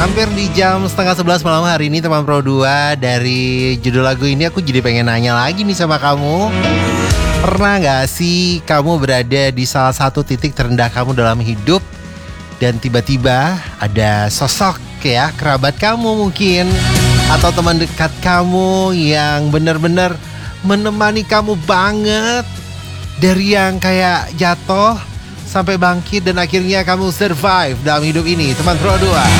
Hampir di jam setengah 11 malam hari ini teman Pro 2. Dari judul lagu ini aku jadi pengen nanya lagi nih sama kamu. Pernah gak sih kamu berada di salah satu titik terendah kamu dalam hidup, dan tiba-tiba ada sosok ya, kerabat kamu mungkin, atau teman dekat kamu yang benar-benar menemani kamu banget. Dari yang kayak jatuh sampai bangkit dan akhirnya kamu survive dalam hidup ini, teman Pro 2.